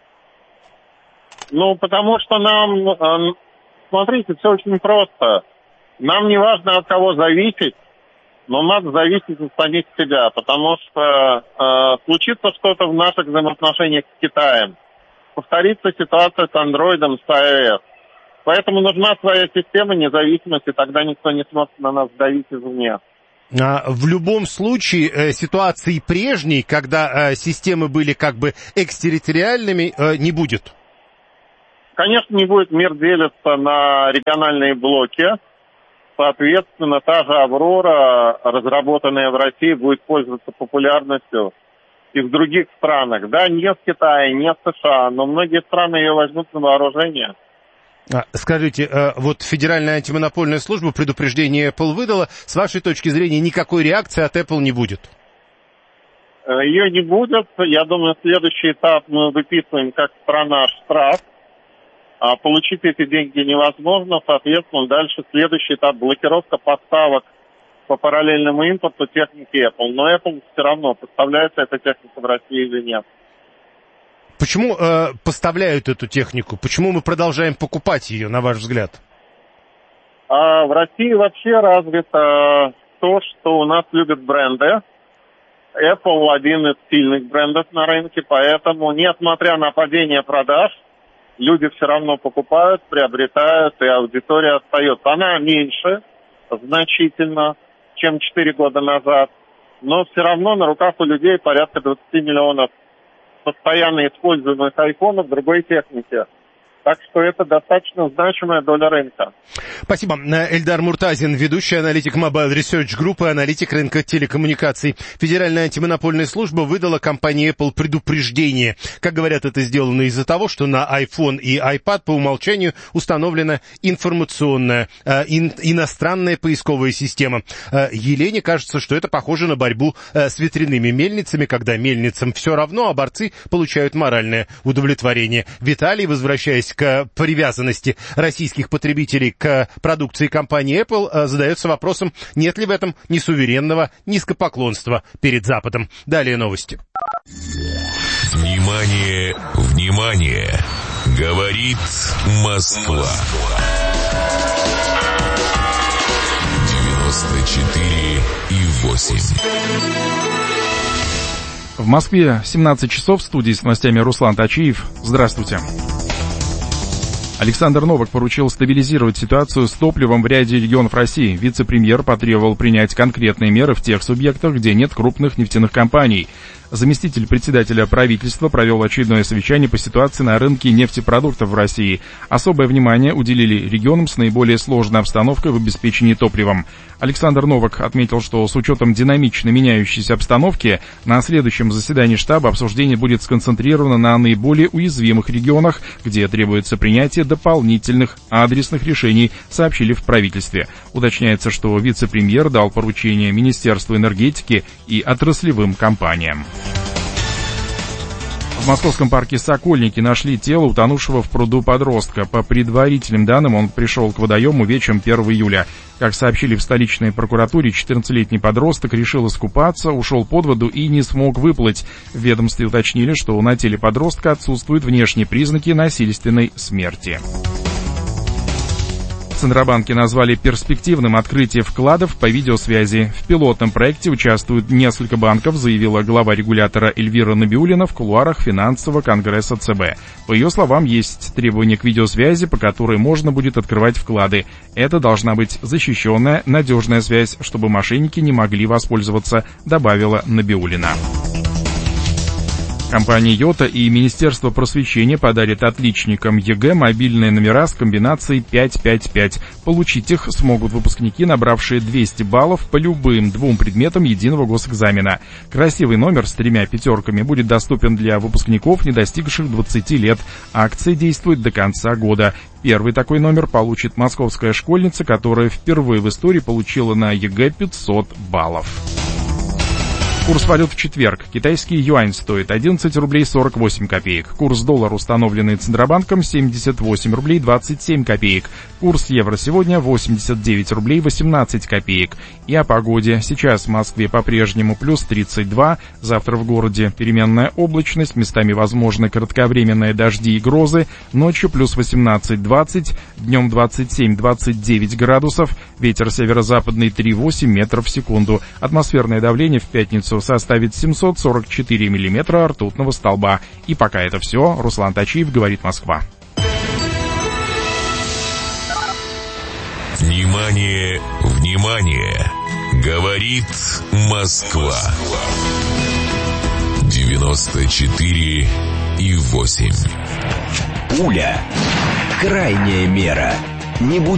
Ну, потому что нам, смотрите, все очень просто. Нам не важно, от кого зависеть, но надо зависеть от самих себя, потому что случится что-то в наших взаимоотношениях с Китаем. Повторится ситуация с Android, с iOS. Поэтому нужна своя система независимости, тогда никто не сможет на нас давить извне.
В любом случае, ситуации прежней, когда системы были как бы экстерриториальными, не будет.
Конечно, не будет. Мир делится на региональные блоки. Соответственно, та же «Аврора», разработанная в России, будет пользоваться популярностью и в других странах. Да, не в Китае, не в США, но многие страны ее возьмут на вооружение.
Скажите, вот Федеральная антимонопольная служба предупреждение Apple выдала. С вашей точки зрения, никакой реакции от Apple не будет?
Ее не будет. Я думаю, следующий этап мы выписываем как страна штраф. А получить эти деньги невозможно, соответственно, дальше следующий этап — блокировка поставок по параллельному импорту техники Apple. Но Apple все равно, поставляется эта техника в России или нет.
Почему поставляют эту технику? Почему мы продолжаем покупать ее, на ваш взгляд?
В России вообще развито то, что у нас любят бренды. Apple один из сильных брендов на рынке, поэтому, несмотря на падение продаж, люди все равно покупают, приобретают, и аудитория остается. Она меньше значительно, чем 4 года назад, но все равно на руках у людей порядка 20 миллионов постоянно используемых айфонов другой техники. Так что это достаточно значимая доля рынка.
Спасибо. Эльдар Муртазин, ведущий аналитик Mobile Research Group и аналитик рынка телекоммуникаций. Федеральная антимонопольная служба выдала компании Apple предупреждение. Как говорят, это сделано из-за того, что на iPhone и iPad по умолчанию установлена информационная, иностранная поисковая система. Елене кажется, что это похоже на борьбу с ветряными мельницами, когда мельницам все равно, а борцы получают моральное удовлетворение. Виталий, возвращаясь к привязанности российских потребителей к продукции компании Apple, задается вопросом, нет ли в этом несуверенного низкопоклонства перед Западом. Далее новости.
Внимание, внимание! Говорит Москва. 94,8.
В Москве 17 часов. В студии с новостями Руслан Тачиев. Здравствуйте. Александр Новак поручил стабилизировать ситуацию с топливом в ряде регионов России. Вице-премьер потребовал принять конкретные меры в тех субъектах, где нет крупных нефтяных компаний. Заместитель председателя правительства провел очередное совещание по ситуации на рынке нефтепродуктов в России. Особое внимание уделили регионам с наиболее сложной обстановкой в обеспечении топливом. Александр Новак отметил, что с учетом динамично меняющейся обстановки на следующем заседании штаба обсуждение будет сконцентрировано на наиболее уязвимых регионах, где требуется принятие дополнительных адресных решений, сообщили в правительстве. Уточняется, что вице-премьер дал поручение Министерству энергетики и отраслевым компаниям. В московском парке Сокольники нашли тело утонувшего в пруду подростка. По предварительным данным, он пришел к водоему вечером 1 июля. Как сообщили в столичной прокуратуре, 14-летний подросток решил искупаться, ушел под воду и не смог выплыть. В ведомстве уточнили, что на теле подростка отсутствуют внешние признаки насильственной смерти. Центробанке назвали перспективным открытие вкладов по видеосвязи. В пилотном проекте участвуют несколько банков, заявила глава регулятора Эльвира Набиуллина в кулуарах финансового конгресса ЦБ. По ее словам, есть требования к видеосвязи, по которой можно будет открывать вклады. Это должна быть защищенная, надежная связь, чтобы мошенники не могли воспользоваться, добавила Набиуллина. Компания «Йота» и Министерство просвещения подарят отличникам ЕГЭ мобильные номера с комбинацией 555. Получить их смогут выпускники, набравшие 200 баллов по любым 2 предметам единого госэкзамена. Красивый номер с 3 пятерками будет доступен для выпускников, не достигших 20 лет. Акция действует до конца года. Первый такой номер получит московская школьница, которая впервые в истории получила на ЕГЭ 500 баллов. Курс валют в четверг. Китайский юань стоит 11 рублей 48 копеек. Курс доллара, установленный Центробанком, 78 рублей 27 копеек. Курс евро сегодня 89 рублей 18 копеек. И о погоде. Сейчас в Москве по-прежнему плюс 32. Завтра в городе переменная облачность. Местами возможны кратковременные дожди и грозы. Ночью плюс 18-20. Днем 27-29 градусов. Ветер северо-западный 3,8 метров в секунду. Атмосферное давление в пятницу составит 744 миллиметра ртутного столба. И пока это все. Руслан Тачиев, говорит Москва.
Внимание, внимание! Говорит Москва. 94,8.
Пуля. Крайняя мера. Не будет